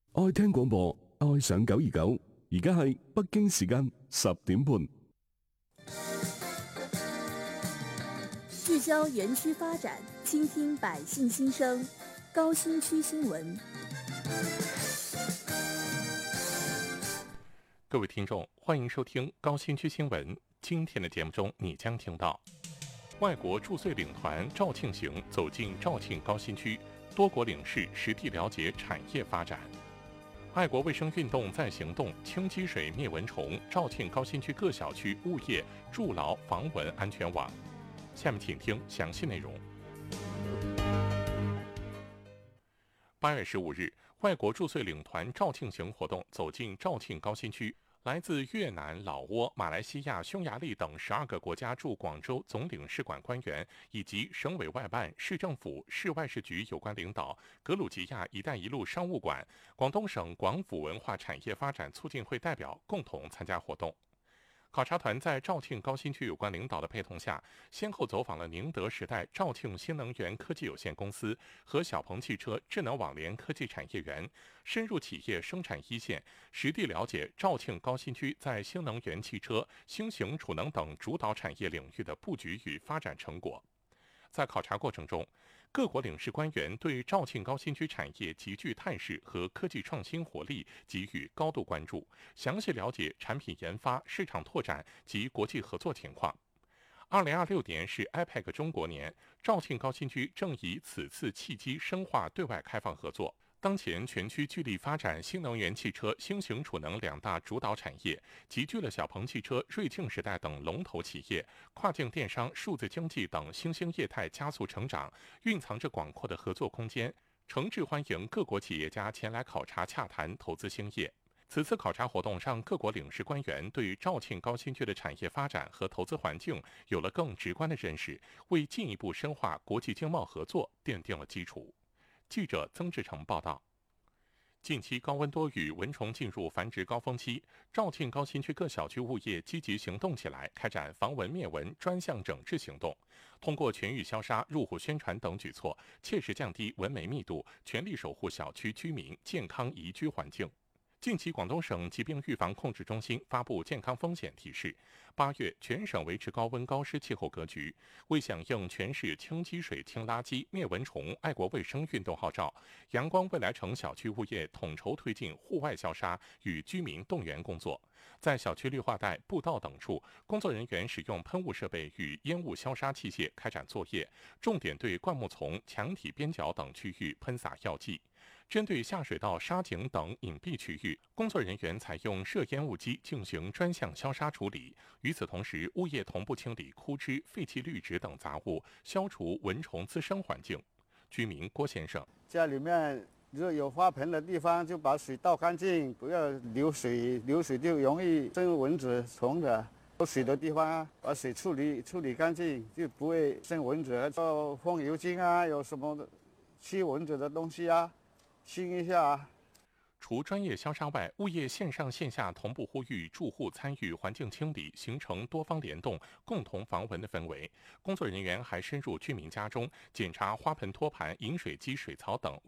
愛聽廣播，愛上929。而家係北京時間10點半。 聚焦園區發展，傾聽百姓心聲。高新區新聞。 各位聽眾，歡迎收聽高新區新聞。今天的節目中，你將聽到外國駐穗領團趙慶行走進肇慶高新區，多國領事實地了解產業發展。愛國衛生運動在行動，清積水滅蚊蟲，肇慶高新區各小區物業築牢防蚊安全網。下面請聽詳細內容。8月15日，外國駐穗領團肇慶行活動走進肇慶高新區，來自越南、老撾、馬來西亞、匈牙利等12個國家駐廣州總領事館官員，以及省委外辦、市政府、市外事局有關領導，格魯吉亞“一帶一路”商務館、廣東省廣府文化產業發展促進會代表共同參加活動。考察團在肇慶高新區有關領導的陪同下，先後走訪了寧德時代肇慶新能源科技有限公司和小鵬汽車智能網聯科技產業園，深入企業生產一線，實地了解肇慶高新區在新能源汽車、新型儲能等主導產業領域的布局與發展成果。在考察過程中，各國領事官員對肇慶高新區產業極具態勢和科技創新活力給予高度關注，詳細了解產品研發、市場拓展及國際合作情況。2026年是 IPEC 中國年，肇慶高新區正以此次契機深化對外開放合作。當前全區聚力發展新能源汽車、新型儲能兩大主導產業，集聚了小鵬汽車、瑞慶時代等龍頭企業，跨境電商、數字經濟等新興業態加速成長，蘊藏着廣闊的合作空間，誠摯歡迎各國企業家前來考察洽談投資興業。此次考察活動讓各國領事官員對肇慶高新區的產業發展和投資環境有了更直觀的認識，為進一步深化國際經貿合作奠定了基礎。記者曾志成報道，近期高溫多雨，蚊蟲進入繁殖高峰期，肇慶高新區各小區物業積極行動起來，開展防蚊滅蚊專項整治行動，通過全域消殺、入戶宣傳等舉措，切實降低蚊媒密度，全力守護小區居民健康宜居環境。近期，廣東省疾病預防控制中心發布健康風險提示：8月全省維持高溫高濕氣候格局。為響應全市清積水、清垃圾、滅蚊蟲愛國衛生運動號召，陽光未來城小區物業統籌推進戶外消殺與居民動員工作。在小區綠化帶、步道等處，工作人員使用噴霧設備與煙霧消殺器械開展作業，重點對灌木叢、牆體邊角等區域噴灑藥劑。針對下水道、沙井等隱蔽區域，工作人員採用射煙霧機進行專項消殺處理。與此同時，物業同步清理枯枝、廢棄綠植等雜物，消除蚊蟲滋生環境。居民郭先生： 家裡面如果有花盆的地方，就把水倒乾淨，不要流水，流水就容易生蚊子蟲的。有水的地方，把水處理乾淨，就不會生蚊子。做風油精啊，有什麼驅蚊子的東西啊，清一下。 除專業消殺外，物業線上線下同步呼籲住戶參與環境清理，形成多方聯動、共同防蚊的氛圍。工作人員還深入居民家中，檢查花盆、托盤、飲水機、水槽等。